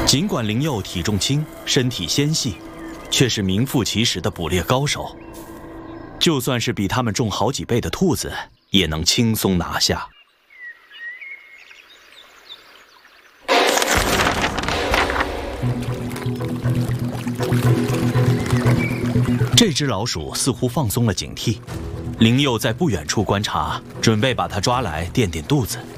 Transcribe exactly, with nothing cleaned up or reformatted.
尽管灵佑体重轻，身体纤细，却是名副其实的捕猎高手。就算是比他们重好几倍的兔子，也能轻松拿下。这只老鼠似乎放松了警惕，灵佑在不远处观察，准备把它抓来垫垫肚子。